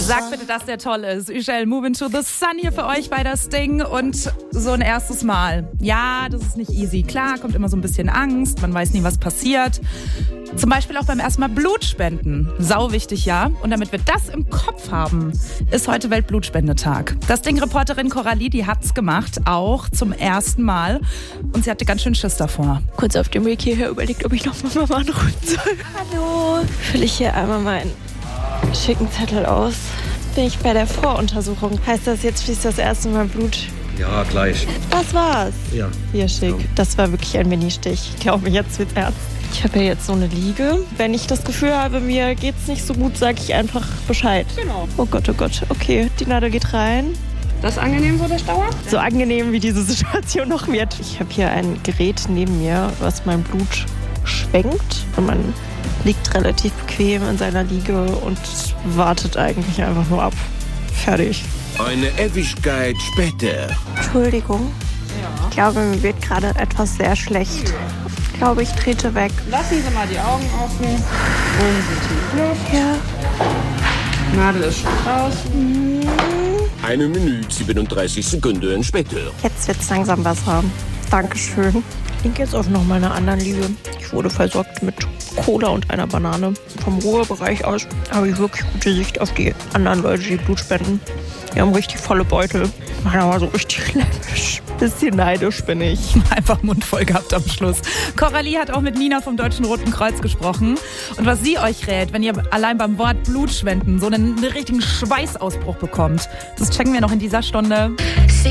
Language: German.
Sag bitte, dass der toll ist. Üschel, Move into the Sun hier für euch bei das Ding und so ein erstes Mal. Ja, das ist nicht easy. Klar, kommt immer so ein bisschen Angst, man weiß nie, was passiert. Zum Beispiel auch beim ersten Mal Blut spenden. Sau wichtig, ja. Und damit wir das im Kopf haben, ist heute Weltblutspendetag. Das Ding-Reporterin Coralie, die hat's gemacht, auch zum ersten Mal. Und sie hatte ganz schön Schiss davor. Kurz auf dem Weg hierher überlegt, ob ich noch mal Mama anrufen soll. Hallo. Fülle ich hier einmal meinen schicken Zettel aus. Jetzt bin ich bei der Voruntersuchung. Heißt das, jetzt fließt das erste Mal Blut? Ja, gleich. Das war's. Ja. Hier, schick. Das war wirklich ein Mini-Stich. Ich glaube, jetzt wird's ernst. Ich habe ja jetzt so eine Liege. Wenn ich das Gefühl habe, mir geht's nicht so gut, sage ich einfach Bescheid. Genau. Oh Gott, oh Gott. Okay, die Nadel geht rein. Das ist angenehm, so der Dauer? So angenehm, wie diese Situation noch wird. Ich habe hier ein Gerät neben mir, was mein Blut schwenkt. Und man liegt relativ bequem in seiner Liege und wartet eigentlich einfach nur ab. Fertig. Eine Ewigkeit später. Entschuldigung. Ja. Ich glaube, mir wird gerade etwas sehr schlecht. Ich glaube, ich trete weg. Lassen Sie mal die Augen offen. Holen Sie tief Luft. Ja. Nadel ist schon raus. Eine Minute 37 Sekunden später. Jetzt wird's langsam besser. Dankeschön. Ich liege jetzt auf noch mal einer anderen Liege. Ich wurde versorgt mit Cola und einer Banane. Vom Ruhebereich aus habe ich wirklich gute Sicht auf die anderen Leute, die Blut spenden. Die haben richtig volle Beutel. Meiner war so richtig läppisch. Bisschen neidisch bin ich. Einfach Mund voll gehabt am Schluss. Coralie hat auch mit Nina vom Deutschen Roten Kreuz gesprochen. Und was sie euch rät, wenn ihr allein beim Wort Blutspenden so einen richtigen Schweißausbruch bekommt, das checken wir noch in dieser Stunde.